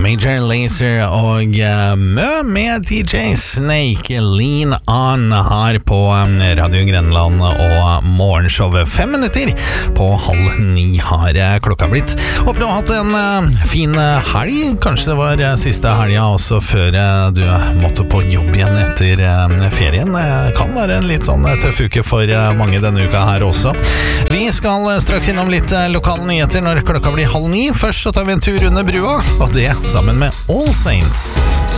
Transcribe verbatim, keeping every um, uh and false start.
Major Lazer og uh, Mø med D J Snake Lean On her på um, Radio Grenland og morgenshowet. Fem minutter på halv ni har klokka blitt. Håper du har hatt en uh, fin helg. Kanskje det var uh, siste helga også før uh, du måtte på jobb igjen etter uh, ferien. Det kan være en litt sånn uh, tøff uke for uh, mange denne uka her også. Vi skal uh, straks innom litt uh, lokale nyheter når klokka blir halv ni. Først så tar vi en tur under brua, og det sammen med All Saints.